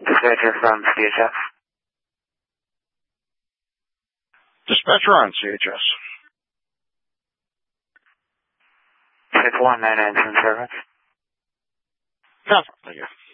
Dispatcher from CHS. Dispatcher on CHS. 6199 service. Copy. Thank you.